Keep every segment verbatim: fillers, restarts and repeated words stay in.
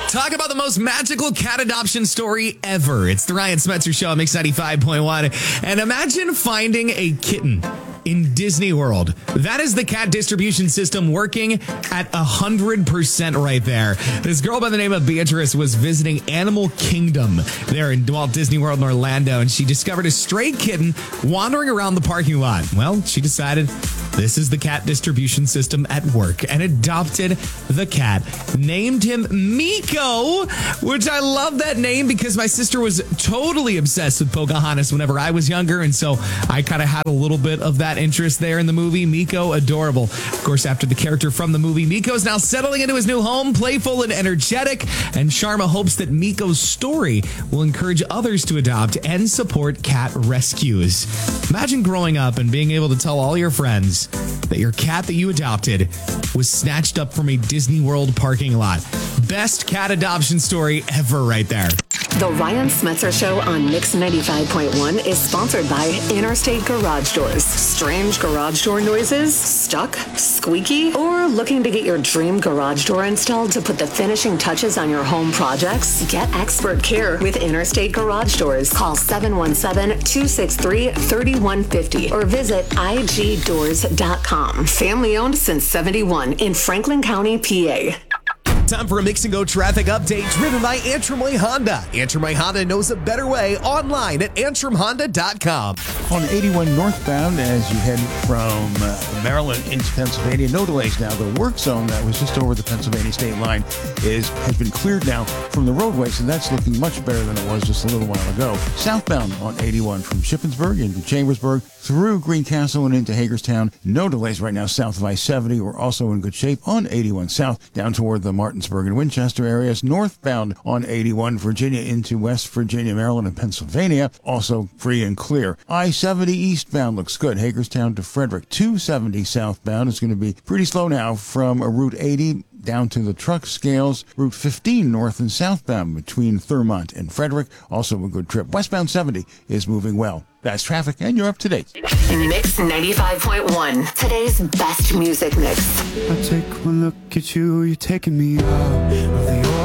Talk about the most magical cat adoption story ever. It's the Ryan Smetzer Show on Mix ninety-five point one. And imagine finding a kitten in Disney World. That is the cat distribution system working at one hundred percent right there. This girl by the name of Beatrice was visiting Animal Kingdom there in Walt Disney World in Orlando, and she discovered a stray kitten wandering around the parking lot. Well, she decided this is the cat distribution system at work and adopted the cat, named him Miko, which I love that name because my sister was totally obsessed with Pocahontas whenever I was younger. And so I kind of had a little bit of that interest there in the movie. Miko, adorable. Of course, after the character from the movie, Miko is now settling into his new home, playful and energetic. And Sharma hopes that Miko's story will encourage others to adopt and support cat rescues. Imagine growing up and being able to tell all your friends that your cat that you adopted was snatched up from a Disney World parking lot. Best cat adoption story ever right there. The Ryan Smetzer Show on Mix ninety-five point one is sponsored by Interstate Garage Doors. Strange garage door noises? Stuck? Squeaky? Or looking to get your dream garage door installed to put the finishing touches on your home projects? Get expert care with Interstate Garage Doors. Call seven one seven, two six three, three one five zero or visit I G doors dot com. Family owned since seventy-one in Franklin County, P A. Time for a Mix and Go traffic update driven by Antrim Way Honda. Antrim Way Honda knows a better way online at antrim honda dot com. On eighty-one northbound, as you head from uh, Maryland into Pennsylvania, no delays now. The work zone that was just over the Pennsylvania state line is has been cleared now from the roadway, so that's looking much better than it was just a little while ago. Southbound on eighty-one from Shippensburg into Chambersburg through Greencastle and into Hagerstown. No delays right now south of I seventy. We're also in good shape on eighty-one south down toward the Martinsburg and Winchester areas. Northbound on eighty-one, Virginia into West Virginia, Maryland, and Pennsylvania, also free and clear. I seventy eastbound looks good. Hagerstown to Frederick. two seventy southbound is going to be pretty slow now from a Route eighty down to the truck scales. Route fifteen north and southbound between Thurmont and Frederick, also a good trip. Westbound seventy is moving well. That's traffic, and you're up to date. Mix ninety-five point one, today's best music mix. I take one look at you, you're taking me out of the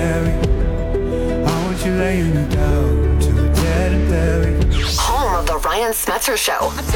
ordinary. I want you laying me down to the dead and buried. Home of the Ryan Smetzer Show.